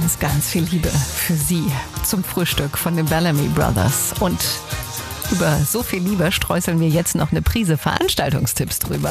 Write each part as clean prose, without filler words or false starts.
ganz, ganz viel Liebe für Sie zum Frühstück von den Bellamy Brothers. Und über so viel Liebe streuseln wir jetzt noch eine Prise Veranstaltungstipps drüber.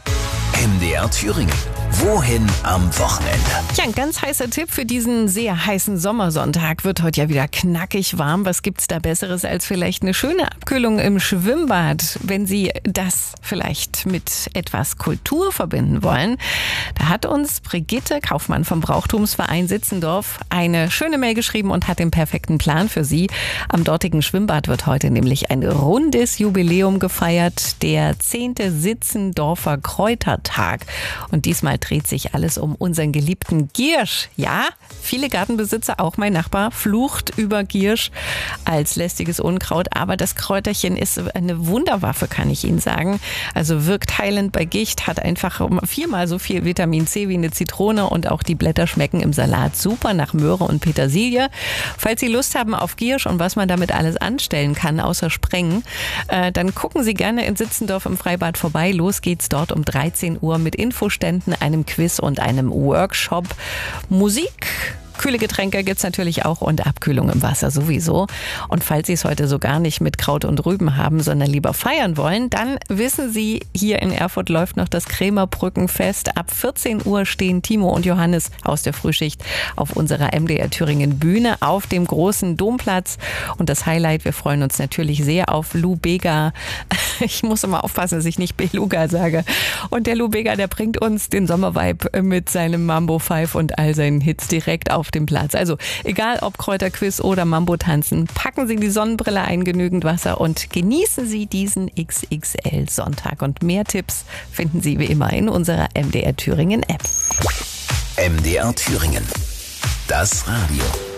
MDR Thüringen. Wohin am Wochenende? Ja, ein ganz heißer Tipp für diesen sehr heißen Sommersonntag. Wird heute ja wieder knackig warm. Was gibt's da Besseres als vielleicht eine schöne Abkühlung im Schwimmbad, wenn Sie das vielleicht mit etwas Kultur verbinden wollen? Da hat uns Brigitte Kaufmann vom Brauchtumsverein Sitzendorf eine schöne Mail geschrieben und hat den perfekten Plan für Sie. Am dortigen Schwimmbad wird heute nämlich ein rundes Jubiläum gefeiert, der 10. Sitzendorfer Kräutertag. Und diesmal dreht sich alles um unseren geliebten Giersch. Ja, viele Gartenbesitzer, auch mein Nachbar, flucht über Giersch als lästiges Unkraut. Aber das Kräuterchen ist eine Wunderwaffe, kann ich Ihnen sagen. Also wirkt heilend bei Gicht, hat einfach 4-mal so viel Vitamin C wie eine Zitrone und auch die Blätter schmecken im Salat super nach Möhre und Petersilie. Falls Sie Lust haben auf Giersch und was man damit alles anstellen kann, außer sprengen, dann gucken Sie gerne in Sitzendorf im Freibad vorbei. Los geht's dort um 13 Uhr mit Infoständen, einem Quiz und einem Workshop. Musik, kühle Getränke gibt's natürlich auch und Abkühlung im Wasser sowieso. Und falls Sie es heute so gar nicht mit Kraut und Rüben haben, sondern lieber feiern wollen, dann wissen Sie, hier in Erfurt läuft noch das Krämerbrückenfest. Ab 14 Uhr stehen Timo und Johannes aus der Frühschicht auf unserer MDR Thüringen Bühne auf dem großen Domplatz. Und das Highlight, wir freuen uns natürlich sehr auf Lou Bega. Ich muss immer aufpassen, dass ich nicht Beluga sage. Und der Lou Bega, der bringt uns den Sommervibe mit seinem Mambo 5 und all seinen Hits direkt auf dem Platz. Also egal ob Kräuterquiz oder Mambo-Tanzen, packen Sie die Sonnenbrille ein, genügend Wasser und genießen Sie diesen XXL-Sonntag. Und mehr Tipps finden Sie wie immer in unserer MDR Thüringen App. MDR Thüringen. Das Radio.